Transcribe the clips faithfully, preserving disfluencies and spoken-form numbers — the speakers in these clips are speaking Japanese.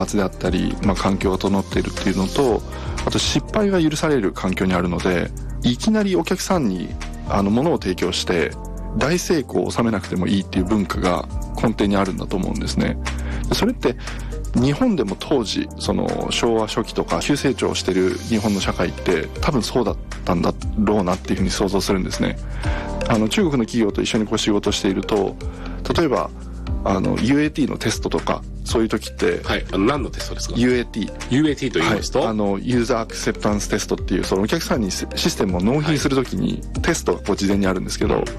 発であったり、まあ、環境が整っているっていうのと、あと失敗が許される環境にあるので、いきなりお客さんにあの物を提供して大成功を収めなくてもいいっていう文化が根底にあるんだと思うんですね。それって日本でも当時その昭和初期とか急成長してる日本の社会って多分そうだったんだろうなっていうふうに想像するんですね。あの中国の企業と一緒にこう仕事していると、例えばあの ユーエーティー のテストとかそういう時って、 はい、あの何のテストですか？ ユーエーティーユーエーティー と言いますと、 はい、あのユーザーアクセプタンステストっていう、そのお客さんにシステムを納品する時にテストがこう事前にあるんですけど、はい、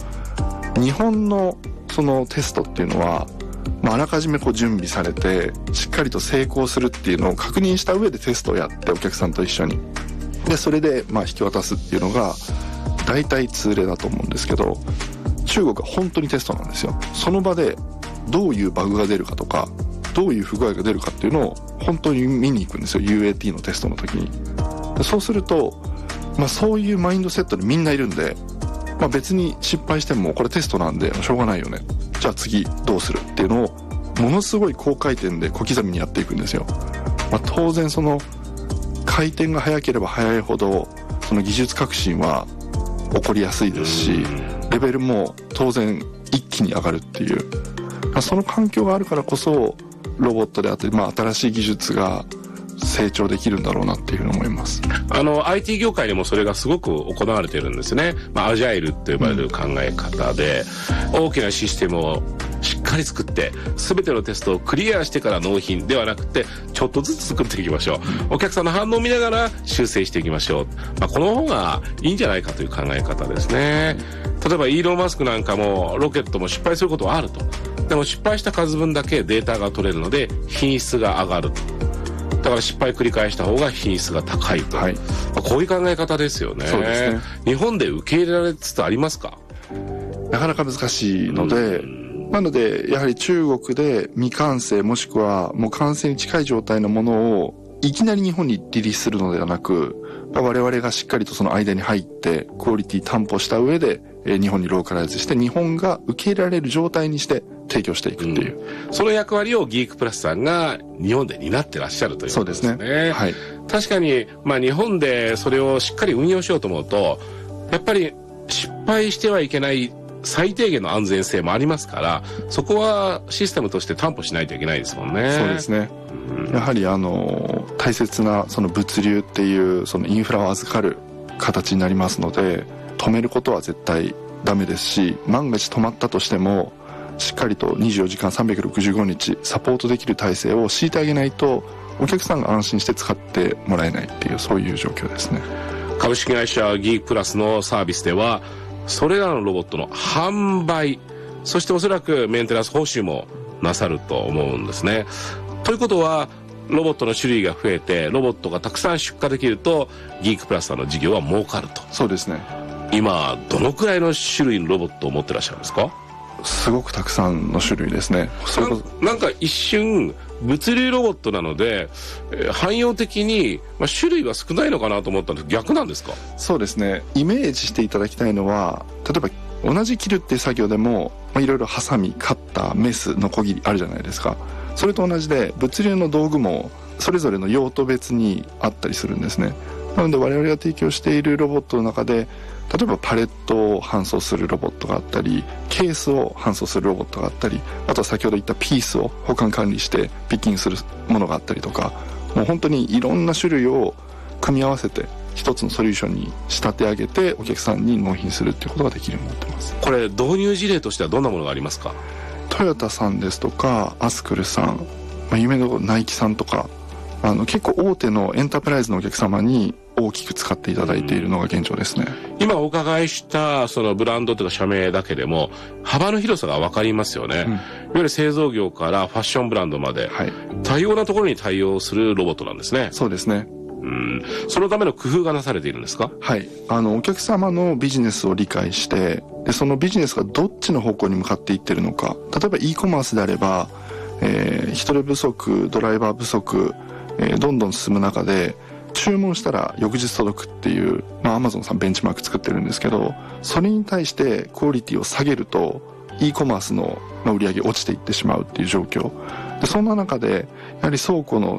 日本のそのテストっていうのは、まあ、あらかじめこう準備されてしっかりと成功するっていうのを確認した上でテストをやってお客さんと一緒にでそれでまあ引き渡すっていうのが大体通例だと思うんですけど、中国は本当にテストなんですよ。その場でどういうバグが出るかとかどういう不具合が出るかっていうのを本当に見に行くんですよ、 ユーエーティー のテストの時に。でそうすると、まあ、そういうマインドセットでみんないるんで、まあ、別に失敗してもこれテストなんでしょうがないよね、じゃあ次どうするっていうのをものすごい高回転で小刻みにやっていくんですよ。まあ、当然その回転が速ければ速いほどその技術革新は起こりやすいですし、レベルも当然一気に上がるっていう、まあ、その環境があるからこそロボットであったり、まあ、新しい技術が成長できるんだろうなっていうふうに思います。 あの アイティー 業界でもそれがすごく行われているんですね。まあ、アジャイルと呼ばれる考え方で、うん、大きなシステムをしっかり作って全てのテストをクリアしてから納品ではなくて、ちょっとずつ作っていきましょう、うん、お客さんの反応を見ながら修正していきましょう、まあ、この方がいいんじゃないかという考え方ですね。例えばイーロン・マスクなんかもロケットも失敗することはあると。でも失敗した数分だけデータが取れるので品質が上がると。だから失敗繰り返した方が品質が高いと、はい、まあ、こういう考え方ですよね。 そうですね。 日本で受け入れられつつありますか？ なかなか難しいので、なのでやはり中国で未完成もしくはもう完成に近い状態のものをいきなり日本にリリースするのではなく、我々がしっかりとその間に入ってクオリティ担保した上で日本にローカライズして日本が受け入れられる状態にして提供していくっていう、 うん、その役割をギークプラスさんが日本で担ってらっしゃるということですね。そうですね、はい、確かに、まあ、日本でそれをしっかり運用しようと思うとやっぱり失敗してはいけない最低限の安全性もありますから、そこはシステムとして担保しないといけないですもんね。 そうですね、うん、やはりあの大切なその物流っていうそのインフラを預かる形になりますので、止めることは絶対ダメですし、万が一止まったとしてもしっかりとにじゅうよじかんさんびゃくろくじゅうごにちサポートできる体制を敷いてあげないとお客さんが安心して使ってもらえないっていう、そういう状況ですね。 株式会社ギークプラスのサービスではそれらのロボットの販売、そしておそらくメンテナンス報酬もなさると思うんですね。ということはロボットの種類が増えてロボットがたくさん出荷できるとギークプラスさんの事業は儲かると。 そうですね。今どのくらいの種類のロボットを持ってらっしゃるんですか？ すごくたくさんの種類ですね。それこそな, なんか一瞬物流ロボットなので、えー、汎用的に、まあ、種類は少ないのかなと思ったんですけど逆なんですか？ そうですね。イメージしていただきたいのは、例えば同じ切るっていう作業でも、まあ、いろいろハサミ、カッター、メス、ノコギリあるじゃないですか。それと同じで物流の道具もそれぞれの用途別にあったりするんですね。なので我々が提供しているロボットの中で、例えばパレットを搬送するロボットがあったり、ケースを搬送するロボットがあったり、あとは先ほど言ったピースを保管管理してピッキングするものがあったりとか、もう本当にいろんな種類を組み合わせて一つのソリューションに仕立て上げてお客さんに納品するっていうことができるようになってます。 これ導入事例としてはどんなものがありますか？ トヨタさんですとかアスクルさん、まあ、有名なナイキさんとか、あの結構大手のエンタープライズのお客様に大きく使っていただいているのが現状ですね。 今お伺いしたそのブランドというか社名だけでも幅の広さが分かりますよね、うん、いわゆる製造業からファッションブランドまで、はい、多様なところに対応するロボットなんですね。 そうですね。 うん、そのための工夫がなされているんですか？ はい、あのお客様のビジネスを理解して、でそのビジネスがどっちの方向に向かっていってるのか。例えば e コマースであれば、えー、人手不足、ドライバー不足、えー、どんどん進む中で注文したら翌日届くっていう、まあ、Amazon さんベンチマーク作ってるんですけど、それに対してクオリティを下げると e コマースの売り上げ落ちていってしまうっていう状況で、そんな中でやはり倉庫の